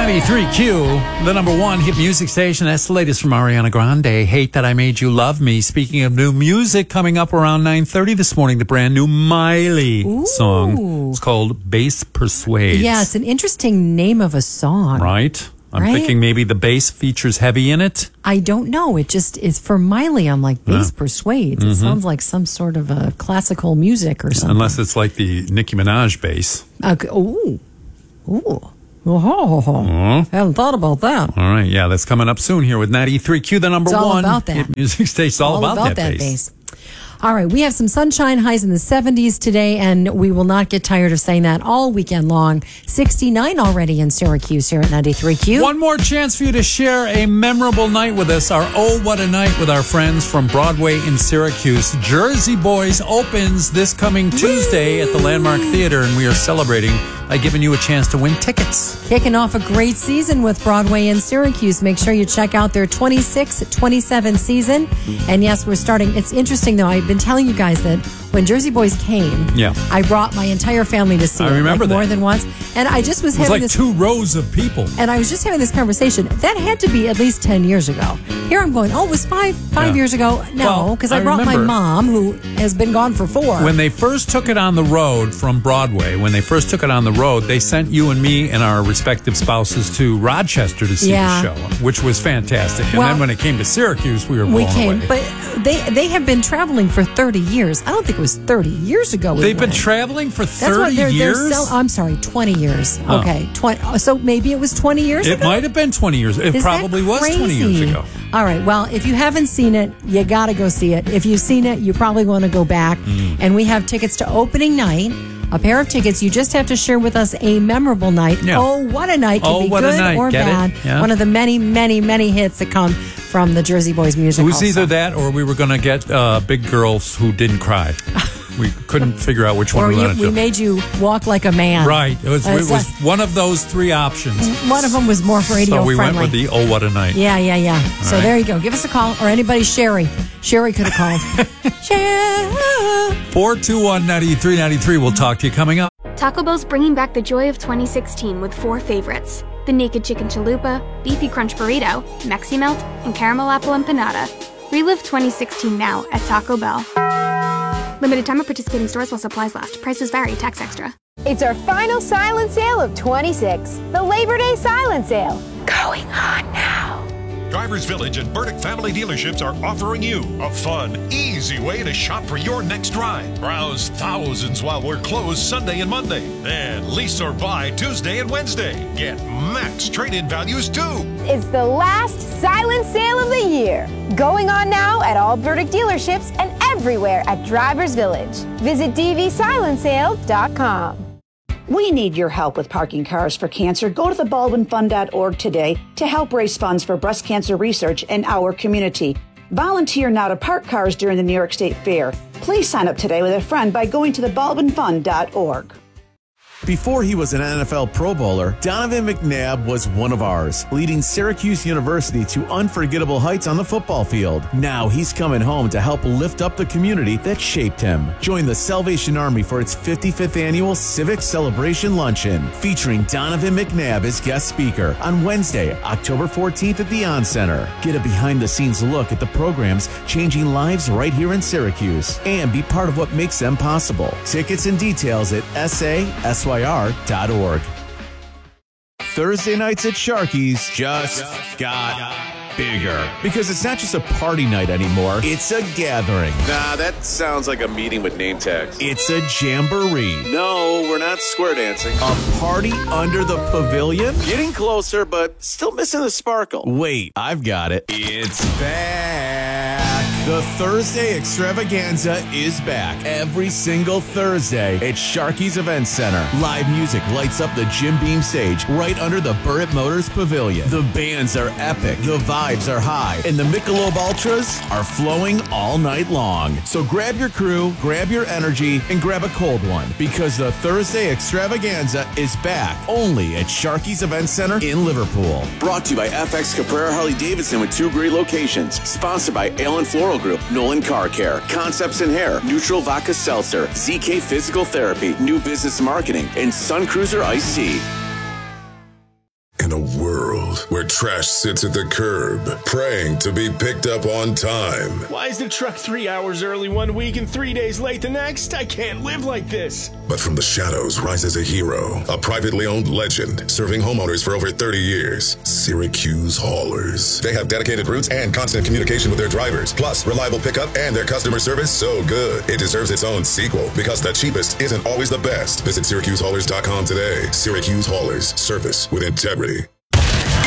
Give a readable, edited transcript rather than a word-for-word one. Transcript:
93Q, the number one hit music station. That's the latest from Ariana Grande. Hate That I Made You Love Me. Speaking of new music, coming up around 9:30 this morning, the brand new Miley song. It's called Bass Persuades. Yeah, it's an interesting name of a song. Right? I'm thinking maybe the bass features heavy in it. I don't know. It just is for Miley. I'm like, bass persuades. It sounds like some sort of a classical music or something. Unless it's like the Nicki Minaj bass. Okay. Ooh. Haven't thought about that. All right. Yeah, that's coming up soon here with 93Q, the number one hit music station. It's all about that bass. All right, we have some sunshine, highs in the 70s today, and we will not get tired of saying that all weekend long. 69 already in Syracuse here at 93Q. One more chance for you to share a memorable night with us. Our Oh, What a Night with our friends from Broadway in Syracuse. Jersey Boys opens this coming Tuesday at the Landmark Theater, and we are celebrating by giving you a chance to win tickets. Kicking off a great season with Broadway in Syracuse. Make sure you check out their 26-27 season. And yes, we're starting. It's interesting, though. I've been telling you guys that when Jersey Boys came, I brought my entire family to see it. I remember that. More than once. And I just was having this... It was like 2 rows of people. And I was just having this conversation. That had to be at least 10 years ago. Here I'm going, it was five years ago. No, because I brought my mom, who has been gone for 4. When they first took it on the road from Broadway, they sent you and me and our respective spouses to Rochester to see the show, which was fantastic. And then when it came to Syracuse, we were blown away. But they have been traveling for 30 years. I don't think it was 30 years ago. They've been traveling for 30 years? I'm sorry, 20 years. Okay, 20. So maybe it was 20 years ago? It might have been 20 years. It probably was 20 years ago. All right, well, if you haven't seen it, you got to go see it. If you've seen it, you probably want to go back. And we have tickets to opening night. A pair of tickets. You just have to share with us a memorable night. Yeah. Oh, what a night. Can be good or bad. Yeah. One of the many, many, many hits that come from the Jersey Boys musical. It was either that or we were going to get big girls who didn't cry. We couldn't figure out which one we wanted to do. We made you walk like a man. Right. It was one of those 3 options. One of them was more radio friendly. So we went with the Oh, What a Night. Yeah. So there you go. Give us a call. Or anybody, Sherry. Sherry could have called. 421-9393. We'll talk to you coming up. Taco Bell's bringing back the joy of 2016 with 4 favorites. The Naked Chicken Chalupa, Beefy Crunch Burrito, Mexi Melt, and Caramel Apple Empanada. Relive 2016 now at Taco Bell. Limited time at participating stores while supplies last. Prices vary. Tax extra. It's our final silent sale of 26. The Labor Day silent sale. Going on now. Drivers Village and Burdick Family Dealerships are offering you a fun, easy way to shop for your next ride. Browse thousands while we're closed Sunday and Monday. Then lease or buy Tuesday and Wednesday. Get max trade-in values too. It's the last silent sale of the year. Going on now at all Burdick dealerships and everywhere at Drivers Village. Visit dvsilentsale.com. We need your help with parking cars for cancer. Go to thebaldwinfund.org today to help raise funds for breast cancer research in our community. Volunteer now to park cars during the New York State Fair. Please sign up today with a friend by going to thebaldwinfund.org. Before he was an NFL Pro Bowler, Donovan McNabb was one of ours, leading Syracuse University to unforgettable heights on the football field. Now he's coming home to help lift up the community that shaped him. Join the Salvation Army for its 55th annual Civic Celebration Luncheon, featuring Donovan McNabb as guest speaker on Wednesday, October 14th at the On Center. Get a behind-the-scenes look at the programs changing lives right here in Syracuse, and be part of what makes them possible. Tickets and details at SYR.org. Thursday nights at Sharky's just got bigger. Because it's not just a party night anymore, it's a gathering. Nah, that sounds like a meeting with name tags. It's a jamboree. No, we're not square dancing. A party under the pavilion? Getting closer, but still missing the sparkle. Wait, I've got it. It's back. The Thursday Extravaganza is back every single Thursday at Sharky's Event Center. Live music lights up the Jim Beam stage right under the Burritt Motors Pavilion. The bands are epic, the vibes are high, and the Michelob Ultras are flowing all night long. So grab your crew, grab your energy, and grab a cold one, because the Thursday Extravaganza is back only at Sharky's Event Center in Liverpool. Brought to you by FX Caprera Harley Davidson with 2 great locations. Sponsored by Allen Floral Group, Nolan Car Care, Concepts in Hair, Neutral Vodka Seltzer, ZK Physical Therapy, New Business Marketing, and Sun Cruiser Iced Tea. In a world where trash sits at the curb, praying to be picked up on time. Why is the truck 3 hours early one week and 3 days late the next? I can't live like this. But from the shadows rises a hero, a privately owned legend, serving homeowners for over 30 years. Syracuse Haulers. They have dedicated routes and constant communication with their drivers, plus reliable pickup and their customer service so good it deserves its own sequel, because the cheapest isn't always the best. Visit SyracuseHaulers.com today. Syracuse Haulers. Service with integrity.